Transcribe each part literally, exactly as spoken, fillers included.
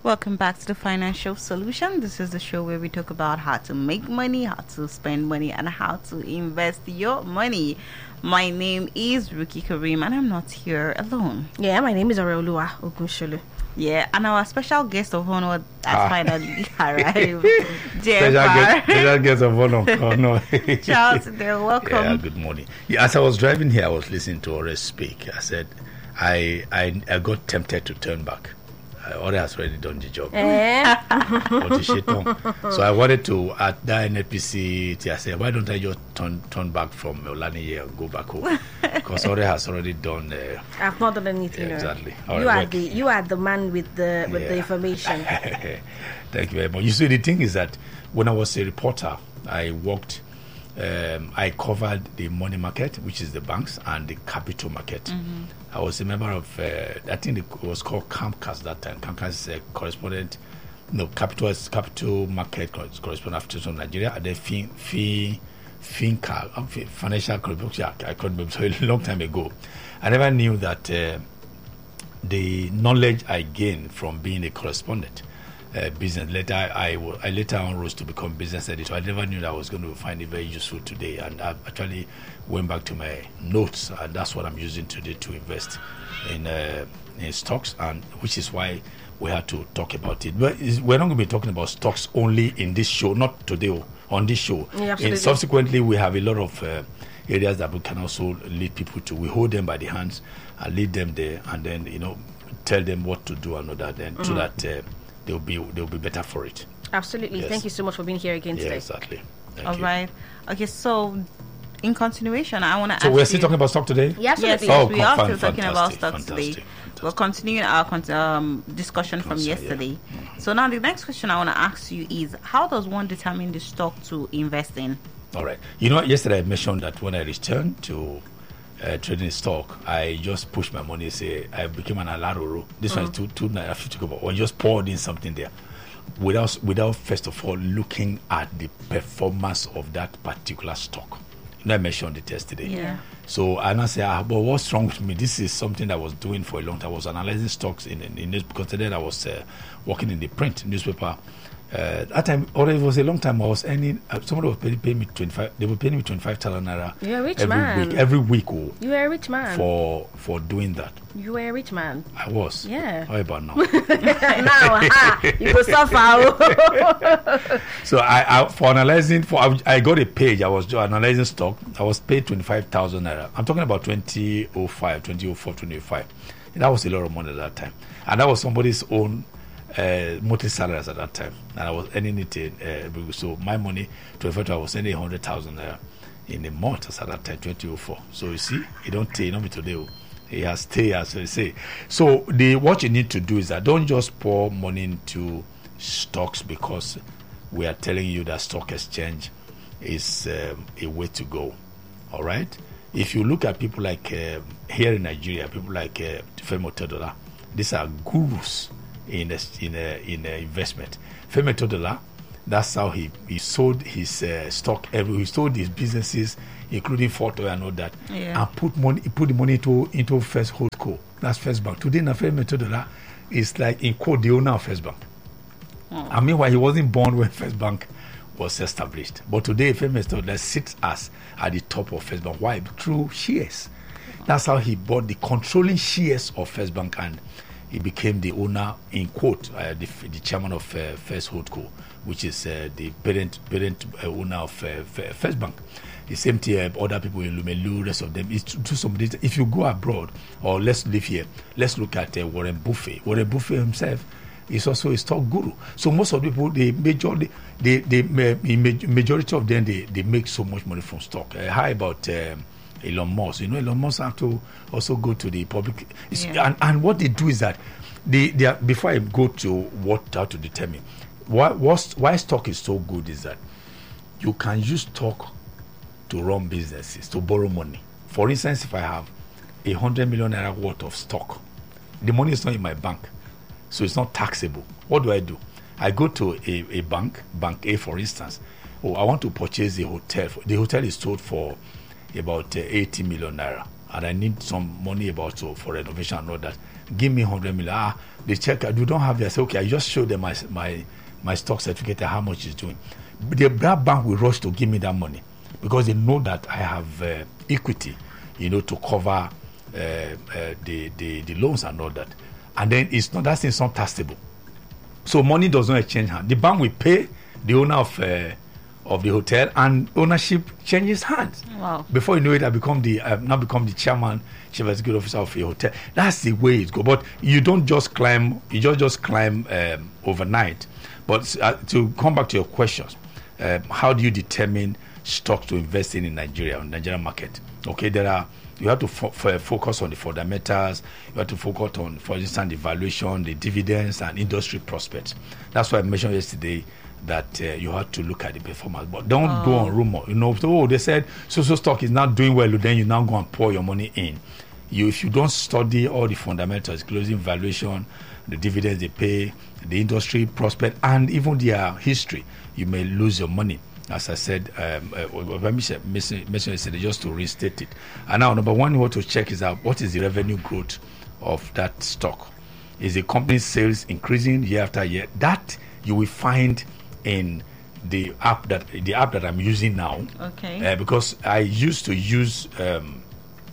Welcome back to the Financial Solution. This is the show where we talk about how to make money, how to spend money, and how to invest your money. My name is Ruki Karim, and I'm not here alone. Yeah, my name is Areoluwa Ogunsholu. Yeah, and our special guest of honor has ah. finally arrived. Special guest, special guest of honor. Oh, no. Charles, they're welcome. Yeah, good morning. Yeah, as I was driving here, I was listening to Ore speak. I said, I, I, I got tempted to turn back. Ore has already done the job. Eh? So I wanted to, at that N N P C, I said, why don't I just turn turn back from Olani and go back home? Because Ore has already done. Uh, I've not done anything. Yeah, exactly. Right. You are the you are the man with the with yeah. the information. Thank you very much. You see, the thing is that when I was a reporter, I worked. Um, I covered the money market, which is the banks, and the capital market. Mm-hmm. I was a member of, uh, I think it was called CAMCAS that time. CAMCAS is a correspondent, no, capital capital market correspondent of Nigeria, and then fin, fin, FinCA, financial correspondent, I couldn't remember, so a long time ago. I never knew that uh, the knowledge I gained from being a correspondent, Uh, business. Later, I, I later on rose to become business editor. I never knew that I was going to find it very useful today, and I actually went back to my notes, and that's what I'm using today to invest in uh, in stocks, and which is why we had to talk about it. But we're not going to be talking about stocks only in this show, not today on this show. Yeah, and subsequently, we have a lot of uh, areas that we can also lead people to. We hold them by the hands and lead them there, and then you know tell them what to do and all that, and mm. so that. Uh, They'll be they'll be better for it. Absolutely. Yes. Thank you so much for being here again yeah, today. Exactly. Thank All you. right. Okay. So, in continuation, I want to. So ask we're still you, talking about stock today. Yeah, absolutely. Yes, oh, we are fan, still talking about stocks today. Fantastic. We're continuing our um, discussion from Concern, yesterday. Yeah. Mm-hmm. So now the next question I want to ask you is: how does one determine the stock to invest in? All right. You know, yesterday I mentioned that when I returned to uh, trading stock, I just pushed my money. Say I became an alaroro. This mm-hmm. one is two two naira fifty kobo. Or just poured in something there. Without, without first of all looking at the performance of that particular stock. You know, I mentioned it yesterday. Yeah. So and I say, ah, but what's wrong with me? This is something that I was doing for a long time. I was analyzing stocks in in, in this because then I was uh, working in the print newspaper. Uh, that time, already it was a long time. I was earning. Uh, somebody was paying, paying me twenty-five. They were paying me twenty-five thousand naira. You're a rich every man. week. Every week, oh, You were a rich man. for for doing that. You were a rich man. I was. Yeah. How about now? Now, ha, you go suffer. So I, I for analyzing for I, I got a page. I was analyzing stock. I was paid twenty-five thousand naira. I'm talking about twenty oh five, twenty oh four, twenty oh five. That was a lot of money at that time, and that was somebody's own uh, monthly salaries at that time, and I was earning it in. Uh, so my money, twenty-five, I was earning one hundred thousand naira in a month at that time, twenty oh four. So you see, it don't take, not me today. It has stay, as they say. So the what you need to do is that don't just pour money into stocks because we are telling you that stock exchange is um, a way to go. All right. If you look at people like uh, here in Nigeria, people like uh, Femi Otedola, these are gurus in a, in a, in a investment. Femi Otedola, that's how he, he sold his uh, stock. Every he sold his businesses, including Forto and all that, yeah. and put money. He put the money into into First Holdco. That's First Bank. Today, Femi Otedola is like in quote the owner of First Bank. Oh. I mean, why he wasn't born when First Bank was established, but today Femi Otedola sits as at the top of First Bank. Why? Through shares. That's how he bought the controlling shares of First Bank, and he became the owner, in quote, uh, the, the chairman of uh, First Holdco, which is uh, the parent parent uh, owner of uh, First Bank. The same thing, uh, other people in Lumelu, rest of them. It's to do some data. If you go abroad, or let's live here, let's look at uh, Warren Buffett. Warren Buffett himself is also a stock guru. So most of the people, the majority, the the majority of them, they, they make so much money from stock. Uh, how about um, Elon Musk? You know, Elon Musk have to also go to the public. Yeah. And, and what they do is that they, they are, before I go to what how to determine why what's, why stock is so good is that you can use stock to run businesses, to borrow money. For instance, if I have a hundred million naira worth of stock, the money is not in my bank, so it's not taxable. What do I do? I go to a, a bank, Bank A, for instance. Oh, I want to purchase a hotel. The hotel is sold for about uh, eighty million naira, and I need some money about so for renovation and all that. give me one hundred million. Ah, they check, you don't have that. I say, okay, I just show them my my my stock certificate and how much it's doing. But the that bank will rush to give me that money because they know that I have uh, equity, you know, to cover uh, uh, the, the the loans and all that. And then it's not that thing's not taxable. So money does not exchange hands. The bank will pay the owner of uh, of the hotel, and ownership changes hands. Wow! Before you know it, I become the I now become the chairman, chief executive officer of a hotel. That's the way it goes. But you don't just climb. You just just climb um, overnight. But uh, to come back to your questions, uh, how do you determine stocks to invest in in Nigeria, on the Nigerian market? Okay, there are. You have to fo- f- focus on the fundamentals. You have to focus on, for instance, the valuation, the dividends, and industry prospects. That's why I mentioned yesterday that uh, you have to look at the performance. But don't oh. go on rumor. You know, so, oh, they said so-so stock is not doing well, then you now go and pour your money in. You, if you don't study all the fundamentals, closing valuation, the dividends they pay, the industry prospect, and even their history, you may lose your money. As I said, um, uh, let me mention yesterday just to restate it. And now, number one, you want to check is out what is the revenue growth of that stock? Is the company's sales increasing year after year? That you will find in the app that the app that I'm using now. Okay. Uh, because I used to use, um,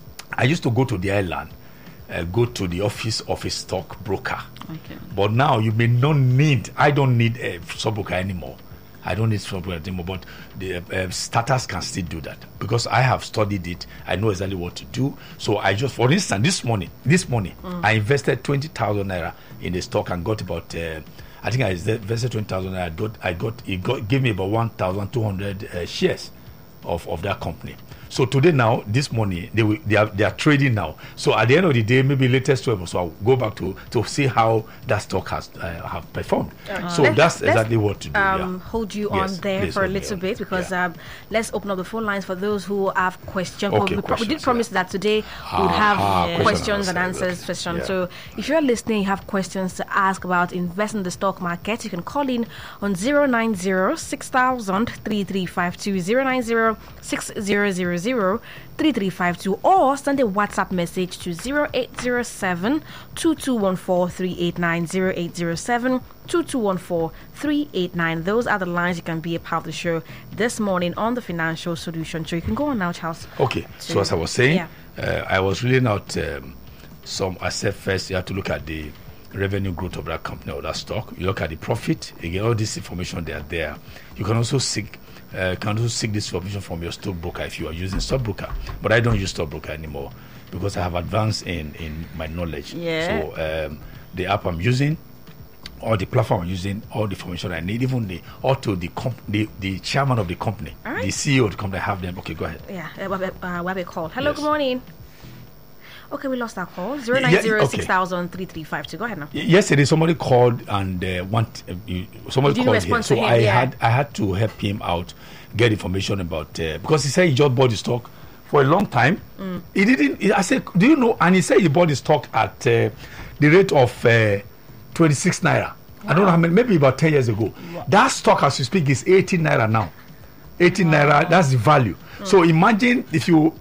I used to go to the island, uh, go to the office of a stock broker. Okay. But now you may not need. I don't need a stock broker anymore. I don't need software anymore, but the uh, starters can still do that because I have studied it. I know exactly what to do. So I just, for instance, this morning, this morning, mm. I invested twenty thousand naira in the stock and got about. Uh, I think I invested twenty thousand naira. I got, I got, it got, gave me about one thousand two hundred uh, shares of of that company. So today now, this morning, they will, they are they are trading now. So at the end of the day, maybe latest twelve, so I'll go back to to see how that stock has uh, have performed. Uh, so let's, that's let's, exactly what to do. Um, yeah. Hold you yes, on there for a little bit because yeah. um, let's open up the phone lines for those who have questions. Okay, we, questions we did promise yeah. that today we would have ah, yeah. questions and answers okay. session. Yeah. So if you're listening, you have questions to ask about investing in the stock market, you can call in on zero nine zero six thousand three three five two zero nine zero six zero zero zero. three three five two or send a WhatsApp message to zero eight zero seven two two one four three eight nine zero eight zero seven two two one four three eight nine. Those are the lines you can be a part of the show this morning on the Financial Solution Show. You can go on now, Charles. Okay, so as I was saying, yeah. uh, I was really not um, some. I said first you have to look at the revenue growth of that company or that stock. You look at the profit. Again, all this information they are there. You can also seek. Uh, can also seek this information from your stockbroker if you are using stockbroker. But I don't use stockbroker anymore because I have advanced in, in my knowledge. Yeah. So um, the app I'm using, or the platform I'm using, all the information I need, even the auto the comp- the, the chairman of the company, right. the C E O of the company, I have them. Okay, go ahead. Yeah, uh, we have a, uh, we have a call. Hello, yes. Good morning. Okay, we lost our call. zero nine zero six thousand three three five two. Go ahead now. Yesterday, somebody called and uh, want uh, you, somebody called here, so him, I yeah. had I had to help him out, get information about uh, because he said he just bought the stock for a long time. Mm. He didn't. He, I said, do you know? And he said he bought the stock at uh, the rate of uh, twenty-six naira. Wow. I don't know how many. Maybe about ten years ago. Wow. That stock, as you speak, is eighteen naira now. eighteen wow. naira. That's the value. Mm. So imagine if you.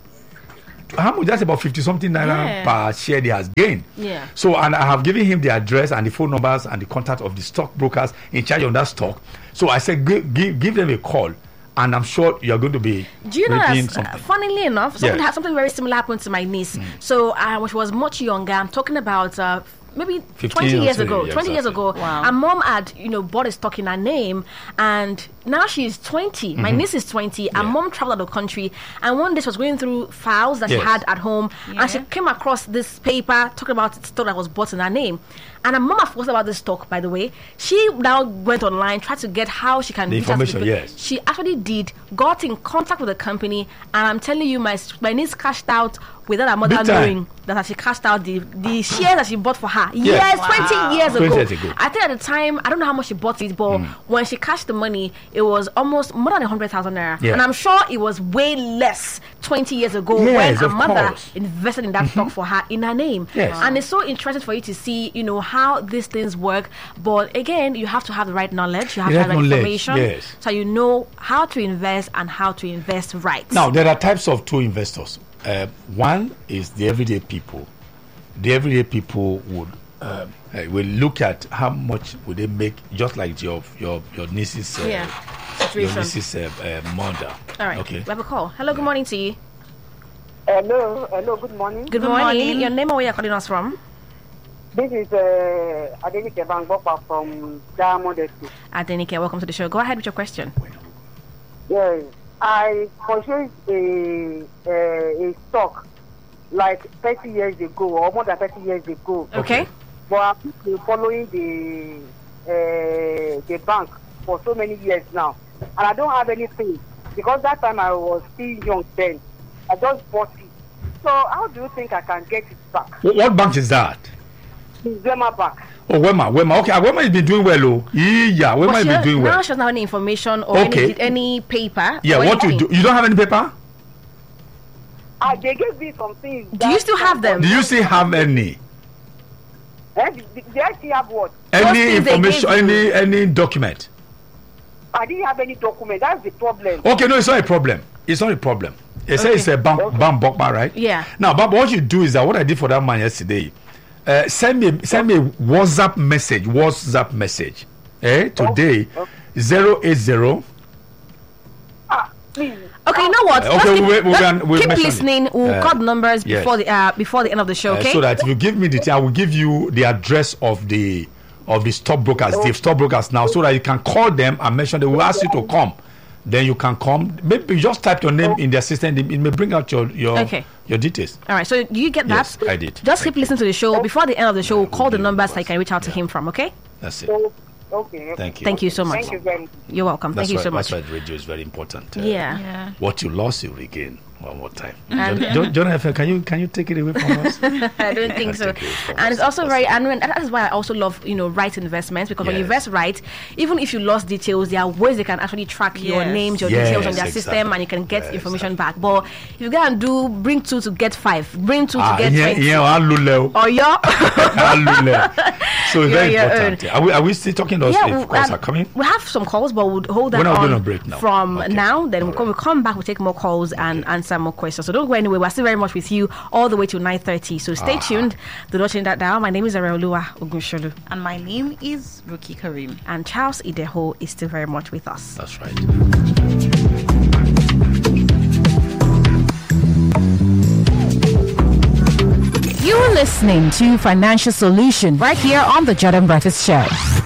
How much? That's about fifty something naira yeah. per share he has gained. Yeah. So, and I have given him the address and the phone numbers and the contact of the stockbrokers in charge of that stock. So I said, give, give, give them a call, and I'm sure you're going to be. Do you know that? Uh, funnily enough, something, yes. ha- something very similar happened to my niece. Mm. So, uh, when she was much younger, I'm talking about. Uh, Maybe twenty years ago. Yeah, twenty exactly. years ago, wow. Her mom had, you know, bought a stock in her name, and now she's twenty. Mm-hmm. My niece is twenty. Yeah. Her mom traveled out of the country, and one day she was going through files that yes. she had at home, yeah. and she came across this paper talking about stock that was bought in her name. And her mom forgot about this stock, by the way. She now went online, tried to get how she can the reach out to information. Yes, she actually did. Got in contact with the company, and I'm telling you, my my niece cashed out without her mother knowing that she cashed out the the shares that she bought for her. Yes, yes wow. twenty years ago. twenty years ago. I think at the time, I don't know how much she bought it, but mm. when she cashed the money, it was almost more than a hundred thousand naira. Yeah. And I'm sure it was way less twenty years ago yes, when her mother course. invested in that mm-hmm. stock for her in her name. Yes. Wow. And it's so interesting for you to see, you know, how these things work. But again, you have to have the right knowledge. You have you to have the right knowledge. information, yes. so you know how to invest and how to invest right. Now, there are types of two investors. Uh, one is the everyday people. the everyday people would uh, uh, will look at how much would they make, just like your your your niece's uh, Yeah. your Situation. niece's uh, uh, mother. All right. Okay. We have a call. Hello, good morning to you. Hello, hello, good morning. Good, Good morning. morning. Your name or where you're calling us from? This is uh, Adenike Bangbopa from Diamond Estate. Adenike, welcome to the show. Go ahead with your question. Yes, I purchased a, a, a stock like thirty years ago or more than thirty years ago. Okay. But I've been following the, uh, the bank for so many years now. And I don't have anything because that time I was still young then. I just bought it. So how do you think I can get it back? Wh- What bank is that? The Zema Bank. Oh, Wema, Wema. Okay, Wema has been doing well. Oh, yeah, Wema But has she been does- doing now well. she doesn't have any information or Okay. any, any paper. Yeah, or what you anything. do? You don't have any paper? Ah, they gave me some things. Do you still have them? Do you still have any Eh, did, did I still have what? Those any things they information, gave you. any any document? I didn't have any document. That's the problem. Okay, no, it's not a problem. It's not a problem. They say it's a bank, bank bokma, right? Yeah. Now, but what you do is that what I did for that man yesterday, uh, send me send me a WhatsApp message, WhatsApp message, eh? Today, Okay. zero eight zero. Ah, please. Okay, you know what? Uh, Let's okay, keep, we- we let's can- we'll keep mention it. listening. We'll Uh, call the numbers yes. before the uh, before the end of the show. Uh, Okay. so that if you give me the thing, I will give you the address of the of the stockbrokers, the stockbrokers now, so that you can call them and mention. They will ask you to come. Then you can come. Maybe you just type your name in their system. It may bring out your your Okay. your details. All right. So do you get that? Yes, I did. Just keep listening to the show. Before the end of the show, we'll call the do numbers it. so you can reach out to him from. Okay. That's it. Oh, okay. Thank you. Thank you so much. Thank you very much. You're welcome. That's Thank you why, so much. That's why radio is very important. Uh, Yeah. Yeah. What you lost, you regain. One more time. And- John, John, John F M, can you can you take it away from us? I don't think so. Take it from And us. it's also That's very, it. and when, that is why I also love, you know, right investments, because when you Yes. invest right, even if you lost details, there are ways they can actually track your Yes. names, your Yes, details on their exactly. system, and you can get Yes, information back. But if you go and do bring two to get five, bring two Ah, to get yeah, twenty, yeah, Alule. or your Alule. So it's You're very your important. Are we, are we still talking those yeah, if we, calls um, are coming? we have some calls, but we'll hold that We're not on going on break now. from Okay. now. Then All we'll, come, right. we'll come back. We'll take more calls and answer more questions. So don't go anywhere. We're still very much with you all the way to nine thirty. So stay Ah. tuned. Do not change that down. My name is Areoluwa Ogunsholu. And my name is Ruki Karim. And Charles Ideho is still very much with us. That's right. You are listening to Financial Solution right here on the Jordan Breakfast Show.